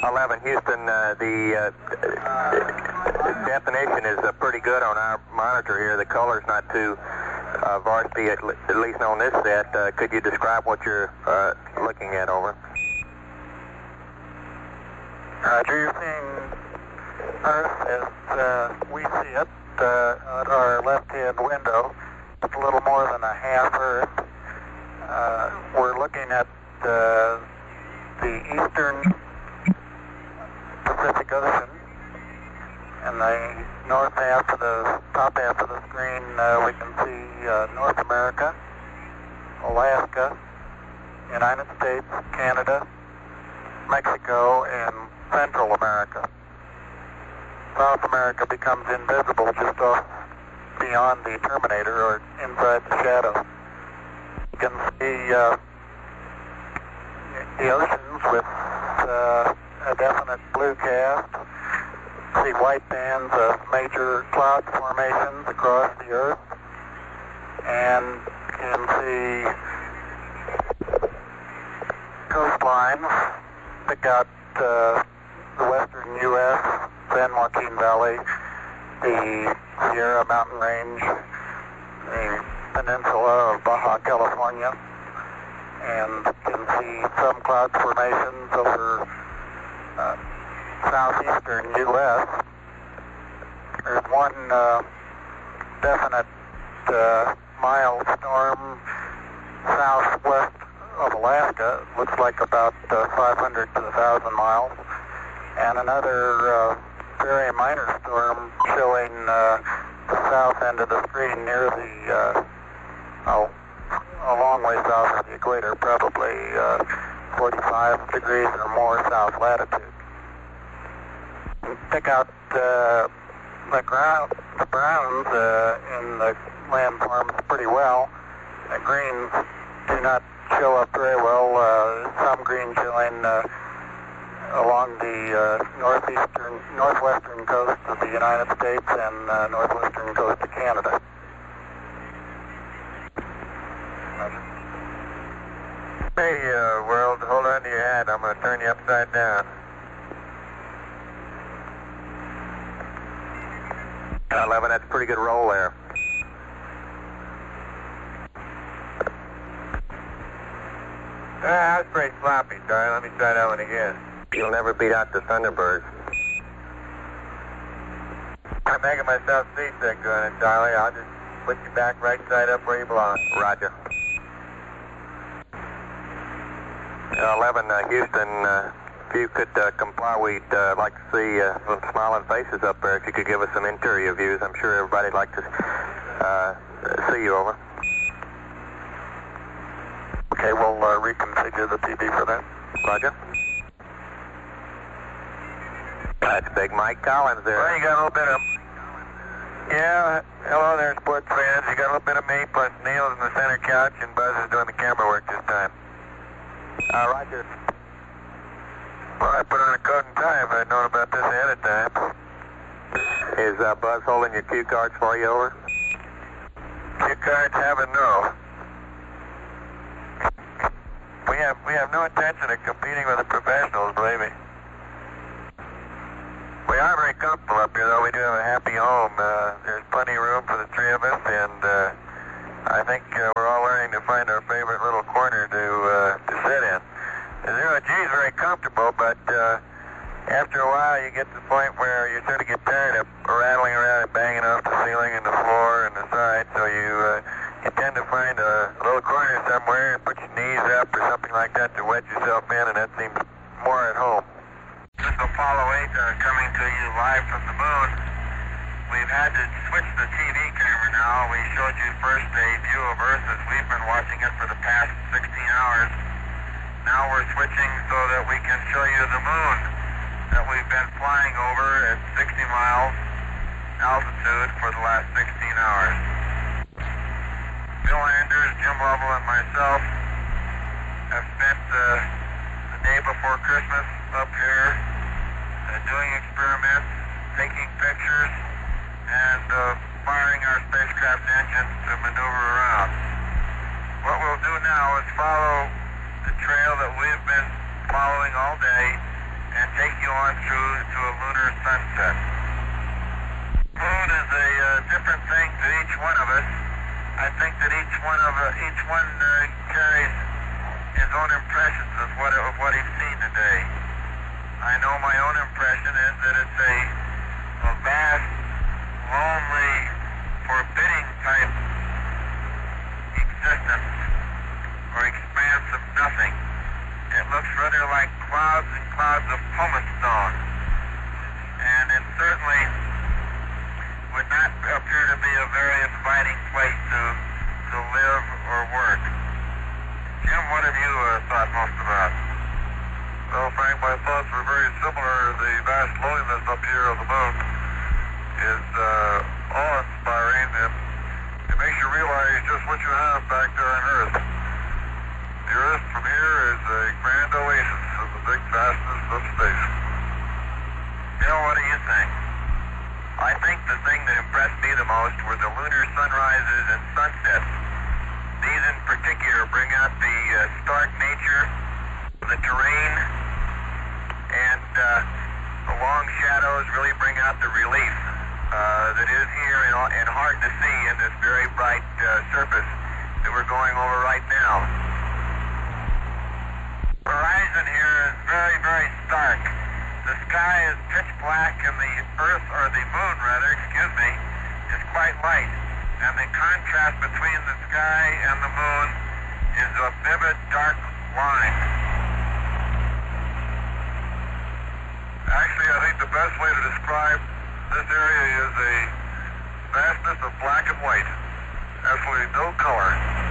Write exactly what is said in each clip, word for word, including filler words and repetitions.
eleven, Houston, uh, the uh, definition is uh, pretty good on our monitor here. The color's not too uh, varsity, at, le at least on this set. Uh, could you describe what you're uh, looking at, over? Roger, you're seeing Earth as uh, we see it uh, at our left-hand window. It's a little more than a half Earth. Uh, we're looking at uh, the eastern Pacific Ocean, and the north half of the top half of the screen, uh, we can see uh, North America, Alaska, United States, Canada, Mexico, and Central America. South America becomes invisible just off beyond the terminator or inside the shadow. You can see uh, the oceans with uh, a definite blue cast. See white bands of major cloud formations across the Earth, and can see coastlines. Pick out uh, the western U S, San Joaquin Valley, the Sierra Mountain Range, the peninsula of Baja California, and can see some cloud formations over uh, southeastern U S There's one uh, definite uh, mild storm southwest of Alaska. It looks like about uh, five hundred to one thousand miles. And another uh, very minor storm showing uh, the south end of the screen near the, uh, oh, a long way south of the equator, probably uh, forty-five degrees or more south latitude. Pick out uh, the ground, the browns uh, in the landforms pretty well. The greens do not show up very well. Uh, some green showing uh, along the uh, northeastern, northwestern coast of the United States and uh, northwestern coast of Canada. Hey, uh, world, hold on to your hat. I'm going to turn you upside down. eleven, that's a pretty good roll there. Ah, that's pretty sloppy, Charlie. Let me try that one again. You'll never beat out the Thunderbirds. I'm making myself seasick doing it, Charlie. I'll just put you back right side up where you belong. Roger. Uh, eleven, uh, Houston, uh, if you could uh, comply, we'd uh, like to see uh, some smiling faces up there. If you could give us some interior views, I'm sure everybody'd like to uh, see you, over. Okay, we'll uh, reconfigure the T V for that. Roger. That's Big Mike Collins there. Well, you got a little bit of... Yeah, hello there, sports fans. You got a little bit of me, plus Neil's in the center couch, and Buzz is doing the camera work this time. Uh, Roger. Well, I put on a coat and tie if I'd known about this ahead of time. Is uh, Buzz holding your cue cards for you, over? Cue cards, have a no. We have we have no intention of competing with the professionals, believe me. We are very comfortable up here, though. We do have a happy home. Uh, there's plenty of room for the three of us, and uh, I think uh, we're all learning to find our favorite little corner to uh, to sit in. The zero G is very comfortable, but uh, after a while you get to the point where you sort of get tired of rattling around and banging off the ceiling and the floor and the side, so you uh, you tend to find a little corner somewhere and put your knees up or something like that to wedge yourself in, and that seems more at home. This is Apollo eight uh, coming to you live from the moon. We've had to switch the T V camera now. We showed you first a view of Earth as we've been watching it for the past sixteen hours. Now we're switching so that we can show you the moon that we've been flying over at sixty miles altitude for the last sixteen hours. Bill Anders, Jim Lovell, and myself have spent uh, the day before Christmas up here uh, doing experiments, taking pictures, and uh, firing our spacecraft engines to maneuver around. What we'll do now is follow the trail that we've been following all day and take you on through to a lunar sunset. Moon is a uh, different thing to each one of us. I think that each one of uh, each one uh, carries his own impressions of what of what he's seen today. I know my own impression is that it's a, a vast, lonely, forbidding type existence or expanse of nothing. It looks rather like clouds and clouds of pumice stone, and it certainly would not appear to be a very inviting place to to live or work. Jim, what have you uh, thought most about? Well, Frank, my thoughts were very similar. The vast loneliness up here of the moon is uh, awe-inspiring, and it makes you realize just what you have back there on Earth. The Earth from here is a grand oasis of the big vastness of space. Bill, what do you think? I think the thing that impressed me the most were the lunar sunrises and sunsets. These in particular bring out the uh, stark nature of the terrain, and uh, the long shadows really bring out the relief uh, that is here and, and hard to see in this very bright uh, surface that we're going over right now. The horizon here is very, very stark. The sky is pitch black, and the Earth, or the moon rather, excuse me, is quite light. And the contrast between the sky and the moon is a vivid, dark line. Actually, I think the best way to describe this area is a vastness of black and white. Absolutely no color.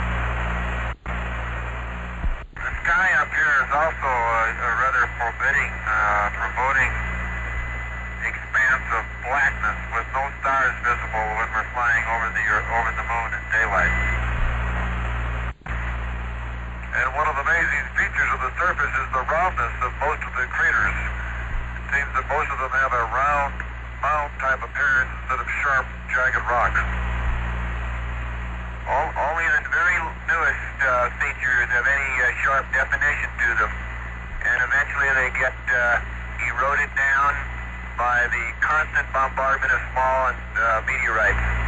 The sky up here is also a, a rather forbidding, uh, foreboding expanse of blackness with no stars visible when we're flying over the Earth, over the moon in daylight. And one of the amazing features of the surface is the roundness of most of the craters. It seems that most of them have a round, mound type appearance instead of sharp, jagged rocks. All, only the very newest uh, features have any uh, sharp definition to them, and eventually they get uh, eroded down by the constant bombardment of small uh, meteorites.